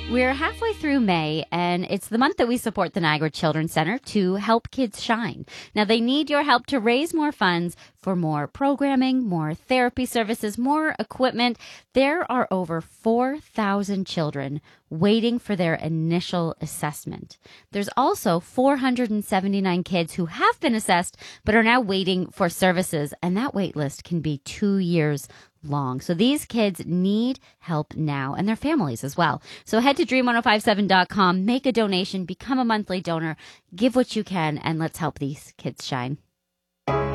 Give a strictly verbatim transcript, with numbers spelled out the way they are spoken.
We're halfway through May, and it's the month that we support the Niagara Children's Center to help kids shine. Now, they need your help to raise more funds for more programming, more therapy services, more equipment. There are over four thousand children waiting for their initial assessment. There's also four hundred seventy-nine kids who have been assessed but are now waiting for services, and that wait list can be two years long. So these kids need help now, and their families as well. So head to dream ten fifty-seven dot com, make a donation, become a monthly donor, give what you can, and let's help these kids shine.